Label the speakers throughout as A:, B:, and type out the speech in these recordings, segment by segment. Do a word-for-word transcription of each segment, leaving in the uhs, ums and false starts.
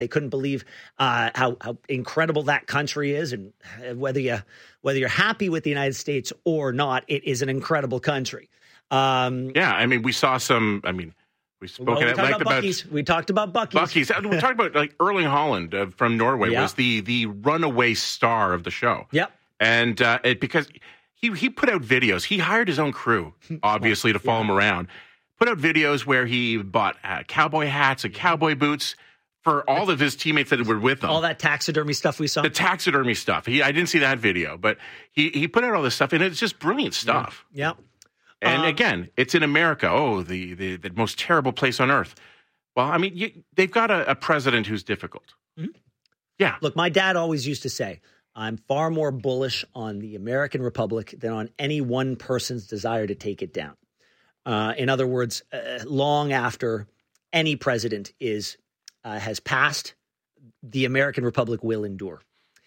A: They couldn't believe uh, how, how incredible that country is. And whether, you, whether you're happy with the United States or not, it is an incredible country. Um,
B: yeah, I mean, we saw some, I mean, we spoke
A: well, we
B: at
A: talked
B: length
A: about
B: about...
A: Buc-ee's. We talked about Buc-ee's.
B: Buc-ee's. We talked about, like, Erling Haaland uh, from Norway
A: yeah.
B: was the the runaway star of the show.
A: Yep.
B: And uh, it, because he, he put out videos. He hired his own crew, obviously, to follow yeah. him around. Put out videos where he bought uh, cowboy hats and cowboy boots for all of his teammates that were with him.
A: All that taxidermy stuff we saw.
B: The taxidermy stuff. He, I didn't see that video, but he, he put out all this stuff, and it's just brilliant stuff.
A: Yeah. yeah.
B: And
A: um,
B: again, it's in America. Oh, the, the, the most terrible place on earth. Well, I mean, you, they've got a, a president who's difficult.
A: Mm-hmm.
B: Yeah.
A: Look, my dad always used to say, I'm far more bullish on the American Republic than on any one person's desire to take it down. Uh, in other words, uh, long after any president is uh, has passed, the American Republic will endure.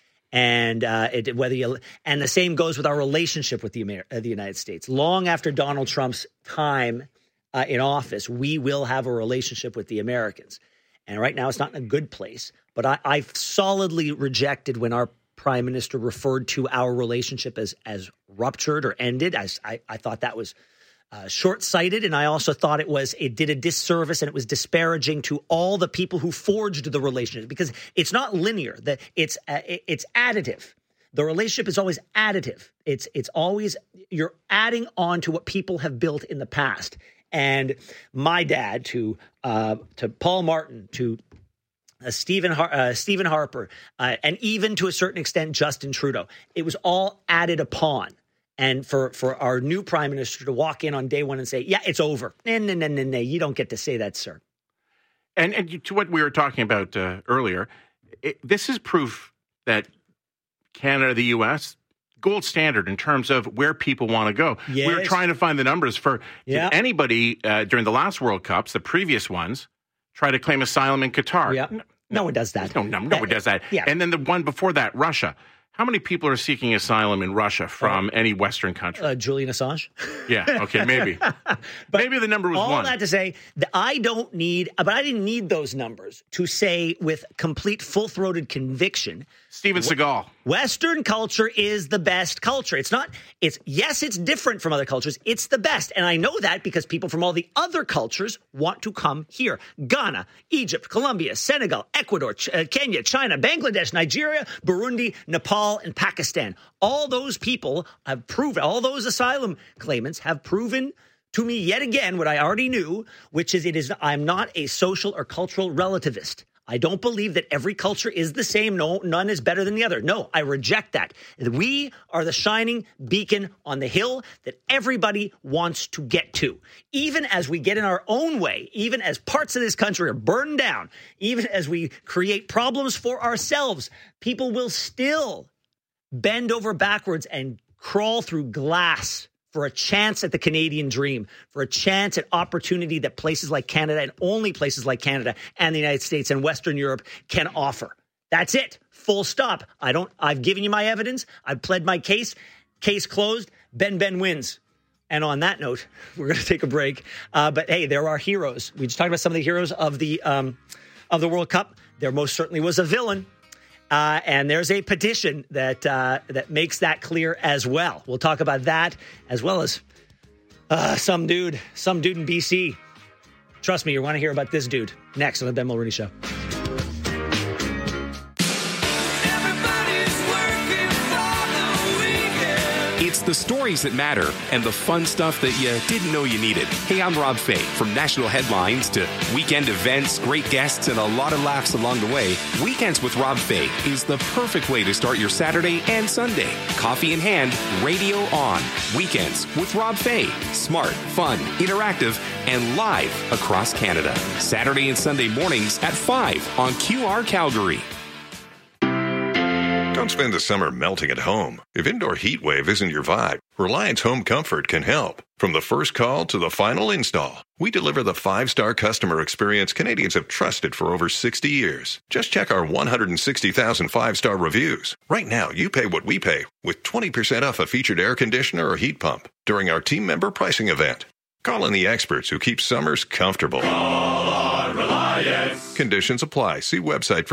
A: And uh, it, whether you and the same goes with our relationship with the Amer- uh, the United States. Long after Donald Trump's time uh, in office, we will have a relationship with the Americans. And right now, it's not in a good place. But I, I've solidly rejected when our prime minister referred to our relationship as as ruptured or ended. As I, I thought that was uh, short-sighted, and I also thought it was it did a disservice and it was disparaging to all the people who forged the relationship, because it's not linear. That it's uh, it's additive. The relationship is always additive. It's it's always you're adding on to what people have built in the past. And my dad to uh, to Paul Martin to Uh, Stephen Har- uh, Stephen Harper, uh, and even to a certain extent Justin Trudeau. It was all added upon. And for, for our new prime minister to walk in on day one and say, yeah, it's over. No, no, no, no, no. You don't get to say that, sir.
B: And, and to what we were talking about uh, earlier, it, this is proof that Canada, the U S, gold standard in terms of where people want to go.
A: Yes.
B: We were trying to find the numbers for
A: yeah.
B: did anybody uh, during the last World Cups, the previous ones, try to claim asylum in Qatar.
A: Yeah. No, no one does that.
B: No, no, no one does that.
A: Yeah.
B: And then the one before that, Russia. How many people are seeking asylum in Russia from uh, any Western country?
A: Uh, Julian Assange.
B: Yeah, okay, maybe. but maybe the number was
A: all
B: one.
A: All that to say that I don't need, but I didn't need those numbers to say with complete full-throated conviction.
B: Steven Seagal.
A: Western culture is the best culture. It's not, it's, yes, it's different from other cultures. It's the best. And I know that because people from all the other cultures want to come here. Ghana, Egypt, Colombia, Senegal, Ecuador, Ch- uh, Kenya, China, Bangladesh, Nigeria, Burundi, Nepal, and Pakistan. All those people have proven, all those asylum claimants have proven to me yet again what I already knew, which is it is I'm not a social or cultural relativist. I don't believe that every culture is the same. No, none is better than the other. No, I reject that. We are the shining beacon on the hill that everybody wants to get to. Even as we get in our own way, even as parts of this country are burned down, even as we create problems for ourselves, people will still bend over backwards and crawl through glass for a chance at the Canadian dream, for a chance at opportunity that places like Canada and only places like Canada and the United States and Western Europe can offer. That's it. Full stop. I don't, I've given you my evidence. I've pled my case. Case closed. Ben Ben wins. And on that note, we're going to take a break. Uh, but hey, there are heroes. We just talked about some of the heroes of the um, of the World Cup. There most certainly was a villain. Uh, and there's a petition that uh, that makes that clear as well. We'll talk about that as well as uh, some dude, some dude in B C. Trust me, you want to hear about this dude next on the Ben Mulroney Show.
C: It's the stories that matter and the fun stuff that you didn't know you needed. Hey, I'm Rob Fay. From national headlines to weekend events, great guests, and a lot of laughs along the way, Weekends with Rob Fay is the perfect way to start your Saturday and Sunday. Coffee in hand, radio on. Weekends with Rob Fay. Smart, fun, interactive, and live across Canada. Saturday and Sunday mornings at five on Q R Calgary.
D: Don't spend the summer melting at home. If indoor heat wave isn't your vibe, Reliance Home Comfort can help. From the first call to the final install, we deliver the five-star customer experience Canadians have trusted for over sixty years. Just check our one hundred sixty thousand five-star reviews. Right now, you pay what we pay with twenty percent off a featured air conditioner or heat pump during our team member pricing event. Call in the experts who keep summers comfortable.
E: Call on Reliance.
D: Conditions apply. See website for